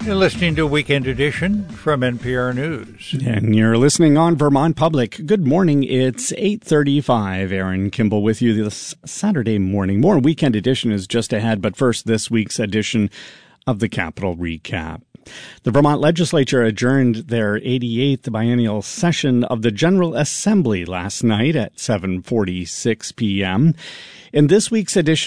You're listening to Weekend Edition from NPR News. And you're listening on Vermont Public. Good morning. It's 8:35. Aaron Kimball with you this Saturday morning. More Weekend Edition is just ahead, but first, this week's edition of the Capitol Recap. The Vermont Legislature adjourned their 88th biennial session of the General Assembly last night at 7:46 p.m. In this week's edition